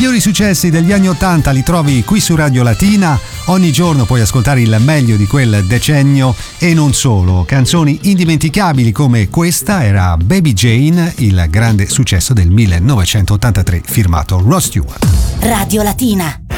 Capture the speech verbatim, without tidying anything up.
migliori successi degli anni ottanta li trovi qui su Radio Latina. Ogni giorno puoi ascoltare il meglio di quel decennio e non solo. Canzoni indimenticabili come questa era Baby Jane, il grande successo del millenovecentottantatré firmato Rod Stewart. Radio Latina.